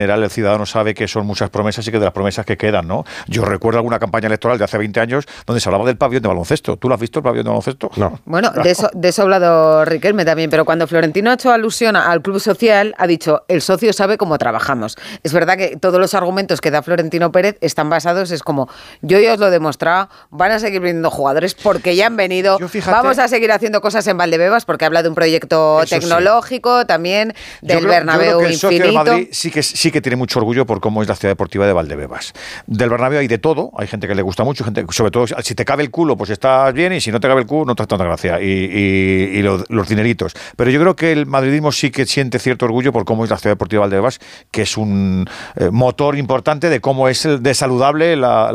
general el ciudadano sabe que son muchas promesas y que de las promesas que quedan, ¿no? Yo recuerdo alguna campaña electoral de hace 20 años donde se hablaba del pabellón de baloncesto. ¿Tú lo has visto, el pabellón de baloncesto? No. Bueno, de eso ha hablado Riquelme también, pero cuando Florentino ha hecho alusión al club social, ha dicho, el socio sabe cómo trabajamos. Es verdad que todos los argumentos que da Florentino Pérez están basados, es como, yo ya os lo he demostrado, van a seguir viniendo jugadores porque ya han venido, vamos a seguir haciendo cosas en Valdebebas, porque habla de un proyecto tecnológico, también del Bernabéu infinito. El socio del Madrid sí que tiene mucho orgullo por cómo es la ciudad deportiva de Valdebebas. Del Bernabéu hay de todo, hay gente que le gusta mucho, gente, sobre todo si te cabe el culo, pues estás bien, y si no te cabe el culo, no te hace tanta gracia. Y los dineritos. Pero yo creo que el madridismo sí que siente cierto orgullo por cómo es la ciudad deportiva de Valdebebas, que es un motor importante de cómo es de saludable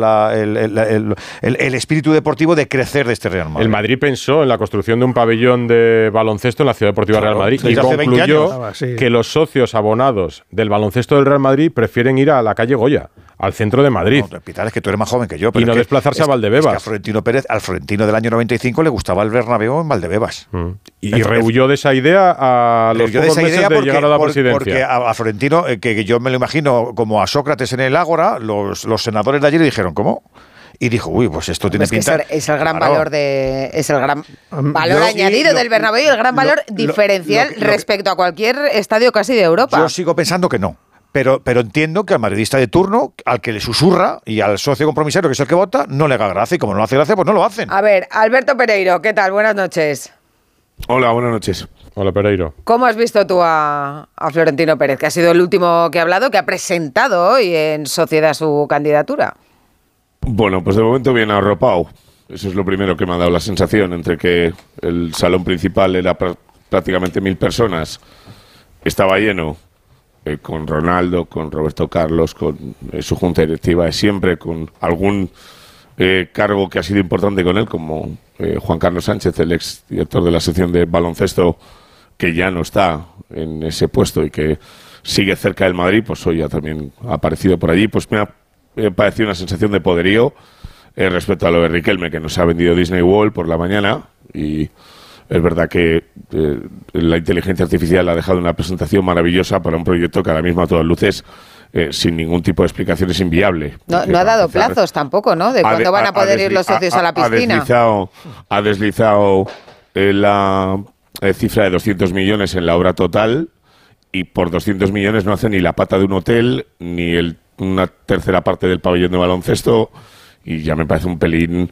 el espíritu deportivo de crecer de este Real Madrid. El Madrid pensó en la construcción de un pabellón de baloncesto en la ciudad deportiva Real Madrid y concluyó que los socios abonados del baloncesto del Real Madrid prefieren ir a la calle Goya, al centro de Madrid. No, es que tú eres más joven que yo. Pero y no desplazarse a Valdebebas. Es que al Florentino del año 95 le gustaba el Bernabéu en Valdebebas. Y rehuyó de esa idea a los pocos meses de llegar a la presidencia. Porque a Florentino, que yo me lo imagino como a Sócrates en el Ágora, los senadores de allí le dijeron, ¿cómo? Y dijo, uy, pues esto tiene pinta. Es el gran valor añadido del Bernabéu y el gran valor diferencial respecto a cualquier estadio casi de Europa. Yo sigo pensando que no. Pero entiendo que al madridista de turno, al que le susurra, y al socio compromisario, que es el que vota, no le haga gracia. Y como no le hace gracia, pues no lo hacen. A ver, Alberto Pereiro, ¿qué tal? Buenas noches. Hola, buenas noches. Hola, Pereiro. ¿Cómo has visto tú a Florentino Pérez, que ha sido el último que ha hablado, que ha presentado hoy en sociedad su candidatura? Bueno, pues de momento bien arropado. Eso es lo primero que me ha dado la sensación, entre que el salón principal era prácticamente 1.000 personas, estaba lleno, con Ronaldo, con Roberto Carlos, con su junta directiva de siempre, con algún cargo que ha sido importante con él, como Juan Carlos Sánchez, el ex director de la sección de baloncesto, que ya no está en ese puesto y que sigue cerca del Madrid, pues hoy ya también ha aparecido por allí. Pues me ha parecido una sensación de poderío respecto a lo de Riquelme, que nos ha vendido Disney World por la mañana, y es verdad que la inteligencia artificial ha dejado una presentación maravillosa para un proyecto que ahora mismo a todas luces, sin ningún tipo de explicación, es inviable. No ha dado plazos tampoco, ¿no? De cuándo van a poder ir los socios a la piscina. Ha deslizado la cifra de 200 millones en la obra total, y por 200 millones no hace ni la pata de un hotel, ni una tercera parte del pabellón de baloncesto, y ya me parece un pelín...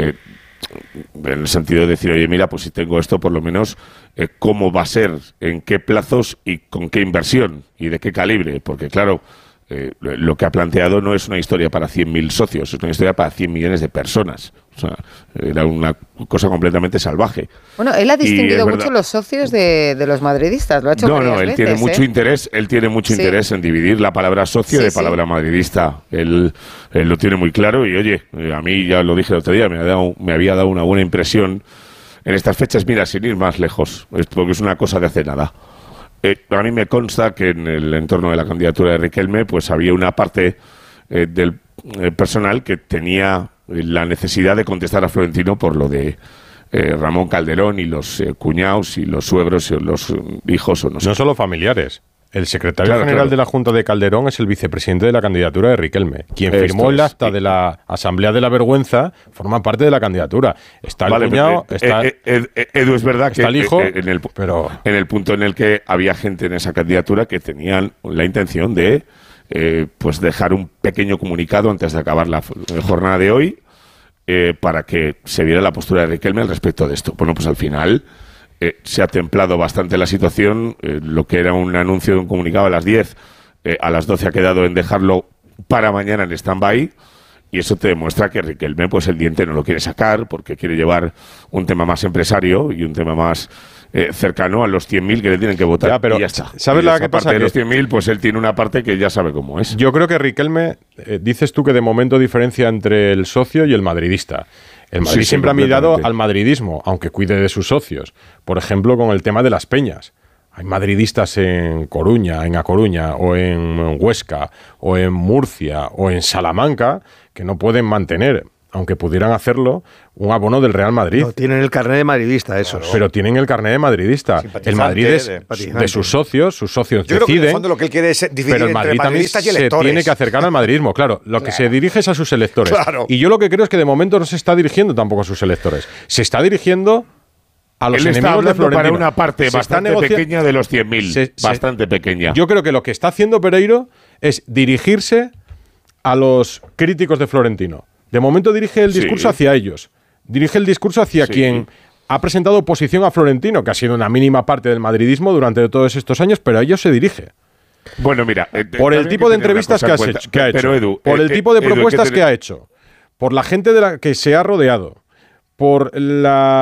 en el sentido de decir, oye, mira, pues si tengo esto, por lo menos, ¿cómo va a ser? ¿En qué plazos y con qué inversión? ¿Y de qué calibre? Porque, claro, lo que ha planteado no es una historia para 100.000 socios, es una historia para 100 millones de personas. O sea, era una cosa completamente salvaje. Bueno, él ha distinguido mucho los socios de los madridistas, lo ha hecho varias veces. Tiene mucho interés, él tiene mucho interés en dividir la palabra socio de palabra madridista. Él lo tiene muy claro y, oye, a mí, ya lo dije el otro día, me había dado una buena impresión en estas fechas, mira, sin ir más lejos, porque es una cosa de hace nada. A mí me consta que en el entorno de la candidatura de Riquelme pues había una parte del personal que tenía la necesidad de contestar a Florentino por lo de Ramón Calderón y los cuñados y los suegros y los hijos o no sé. No solo familiares. El secretario general de la Junta de Calderón es el vicepresidente de la candidatura de Riquelme. Quien firmó el acta de la Asamblea de la Vergüenza forma parte de la candidatura. Está el cuñado, está... Edu, es verdad que el hijo, en el punto en el que había gente en esa candidatura que tenían la intención de pues dejar un pequeño comunicado antes de acabar la jornada de hoy para que se viera la postura de Riquelme al respecto de esto. Bueno, pues al final... se ha templado bastante la situación, lo que era un anuncio de un comunicado a las 10, a las 12 ha quedado en dejarlo para mañana en stand-by, y eso te demuestra que Riquelme pues el diente no lo quiere sacar porque quiere llevar un tema más empresario y un tema más cercano a los 100.000 que le tienen que votar, ya, pero y ya está. ¿Sabes la que pasa? De los 100.000, pues él tiene una parte que ya sabe cómo es. Yo creo que Riquelme, dices tú que de momento diferencia entre el socio y el madridista. El Madrid siempre ha mirado al madridismo, aunque cuide de sus socios. Por ejemplo, con el tema de las peñas. Hay madridistas en Coruña, en A Coruña, o en Huesca, o en Murcia, o en Salamanca, que no pueden mantener aunque pudieran hacerlo, un abono del Real Madrid. No tienen el carnet de madridista, eso. Claro. Pero tienen el carnet de madridista. El Madrid es de sus socios Yo creo deciden. que en el fondo lo que él quiere es dividir pero el Madrid entre madridistas y también electores. se tiene que acercar al madridismo, claro. Lo que se dirige es a sus electores. Claro. Y yo lo que creo es que de momento no se está dirigiendo tampoco a sus electores. Se está dirigiendo a los Él está enemigos de hablando Florentino. para una parte bastante pequeña de los 100.000. Bastante pequeña. Yo creo que lo que está haciendo Pereiro es dirigirse a los críticos de Florentino. De momento dirige el discurso hacia ellos. Dirige el discurso hacia quien ha presentado oposición a Florentino, que ha sido una mínima parte del madridismo durante todos estos años, pero a ellos se dirige. Bueno, mira, por el tipo de entrevistas que ha hecho, pero Edu, por el tipo de propuestas que ha hecho, por la gente de la que se ha rodeado, por el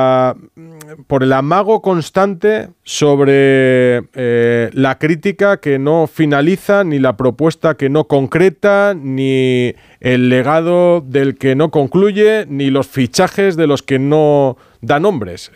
amago constante sobre la crítica que no finaliza, ni la propuesta que no concreta, ni el legado del que no concluye, ni los fichajes de los que no da nombres.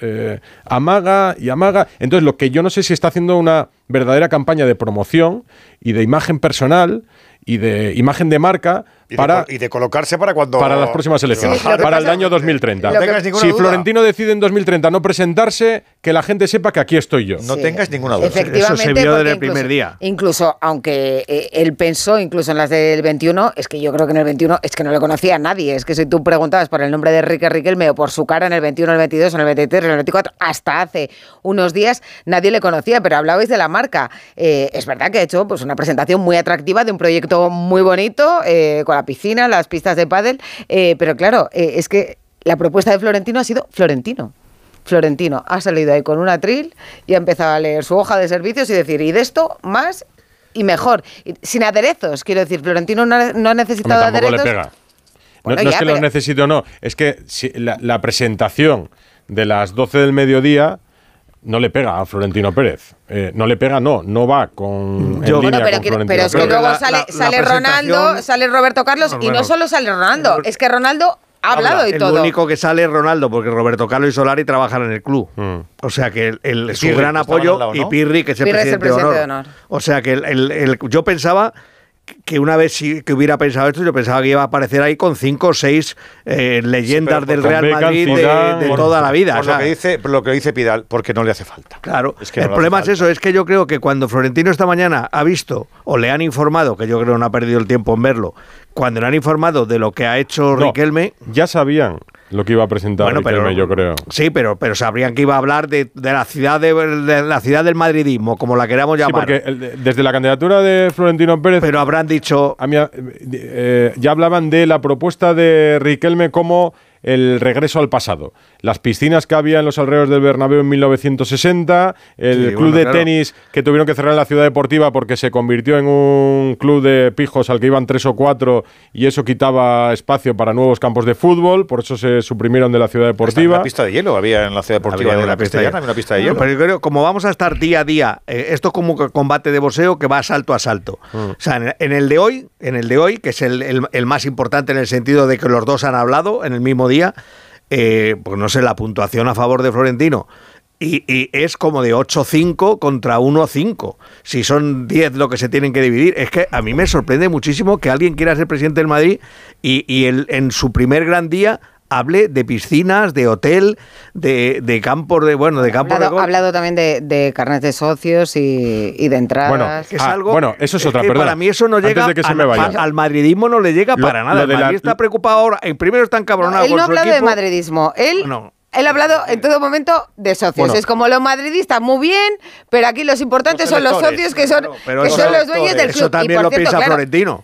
Amaga y amaga. Entonces, lo que yo no sé si está haciendo una verdadera campaña de promoción y de imagen personal y de imagen de marca y de colocarse para las próximas elecciones, para el año 2030. No tengas ninguna si duda. Florentino decide en 2030 no presentarse, que la gente sepa que aquí estoy yo. No tengas ninguna duda. Efectivamente, eso se vio desde el primer día. Incluso, aunque él pensó, incluso en las del 21, es que yo creo que en el 21 es que no le conocía a nadie. Es que si tú preguntabas por el nombre de Enrique Riquelme o por su cara en el 21, en el 22, en el 23, en el 24, hasta hace unos días nadie le conocía, pero hablabais de la marca. Es verdad que ha hecho pues, una presentación muy atractiva de un proyecto muy bonito, con la piscina, las pistas de pádel, pero claro, es que la propuesta de Florentino ha sido Florentino. Florentino ha salido ahí con un atril y ha empezado a leer su hoja de servicios y decir, y de esto más y mejor. Y sin aderezos, quiero decir, Florentino no ha necesitado tampoco aderezos. le pega. Bueno, no ya, es que pero lo necesite o no, es que si la presentación de las 12 del mediodía no le pega a Florentino Pérez. No le pega, no va con Bueno, línea pero, con Florentino pero es que Pérez. luego sale Ronaldo, sale Roberto Carlos y no solo sale Ronaldo, es que Ronaldo ha hablado y todo. El único que sale es Ronaldo, porque Roberto Carlos y Solari trabajan en el club. O sea que su Pirri, gran apoyo, lado, ¿no? y Pirri, que es el Pirri presidente, de honor. O sea que yo pensaba que una vez que hubiera pensado esto, yo pensaba que iba a aparecer ahí con 5 o 6 leyendas del Real Beckham, Madrid Zidane, de toda la vida. Por lo que dice Pidal, porque no le hace falta. Claro, Es que el no le problema hace es eso, es que yo creo que cuando Florentino esta mañana ha visto, o le han informado, que yo creo que no ha perdido el tiempo en verlo, cuando le han informado de lo que ha hecho Riquelme. Ya sabían lo que iba a presentar Riquelme, yo creo. Sí, pero sabrían que iba a hablar de la ciudad de la ciudad del madridismo, como la queramos llamar. Sí, porque desde la candidatura de Florentino Pérez. Pero habrán dicho. Ya hablaban de la propuesta de Riquelme como el regreso al pasado. Las piscinas que había en los alrededores del Bernabéu en 1960, el club de tenis que tuvieron que cerrar en la ciudad deportiva porque se convirtió en un club de pijos al que iban 3 o 4 y eso quitaba espacio para nuevos campos de fútbol, por eso se suprimieron de la ciudad deportiva. Una pista de hielo había en la ciudad deportiva de la Castellana, había una pista de hielo. Pero yo creo, como vamos a estar día a día, esto es como combate de boxeo que va asalto a asalto. O sea, en el de hoy, que es el más importante en el sentido de que los dos han hablado en el mismo día, pues no sé, la puntuación a favor de Florentino y es como de 8-5 contra 1-5. Si son 10 lo que se tienen que dividir, es que a mí me sorprende muchísimo que alguien quiera ser presidente del Madrid y en su primer gran día hable de piscinas, de hotel, de campos de campo de golf. Ha hablado también de carnet de socios y de entradas. Eso es otra, que perdona. Para mí eso no llega al madridismo, no le llega para nada. El Madrid está preocupado ahora. Primero está encabronado él con no ha su hablado equipo. de madridismo. Él ha hablado en todo momento de socios. Bueno. Es como los madridistas, muy bien, pero aquí los importantes son los socios que son, Pero que son los dueños del club. Eso también y por lo cierto, piensa claro, Florentino.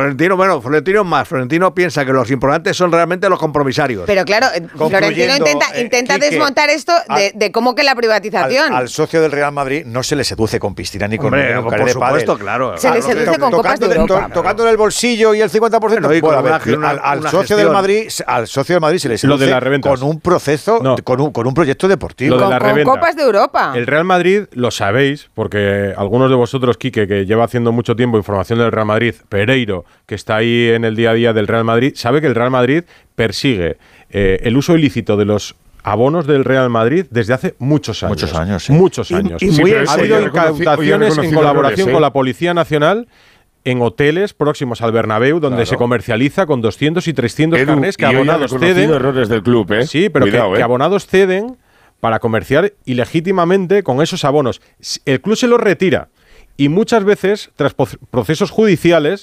Florentino piensa que los importantes son realmente los compromisarios. Pero claro, Florentino intenta Quique, desmontar esto de cómo que la privatización. Al socio del Real Madrid no se le seduce con piscina ni con Hombre, un por carnet de supuesto, pádel. claro. Se le seduce con copas de Europa. Tocándole el bolsillo y el 50%. Bueno, y con al una socio del Madrid, se le Lo de seduce las reventas. con un proceso, con un proyecto deportivo. Lo de Con la reventa. copas de Europa. El Real Madrid, lo sabéis, porque algunos de vosotros, Quique, que lleva haciendo mucho tiempo información del Real Madrid, Pereiro, que está ahí en el día a día del Real Madrid, sabe que el Real Madrid persigue el uso ilícito de los abonos del Real Madrid desde hace muchos años. Muchos años, sí. Muchos años. Y muy ha habido incautaciones en colaboración con la Policía Nacional en hoteles próximos al Bernabéu, donde se comercializa con 200 y 300 carnés que abonados ceden. Errores del club, ¿eh? Sí, pero cuidado, que abonados ceden para comerciar ilegítimamente con esos abonos. El club se los retira y muchas veces, tras procesos judiciales,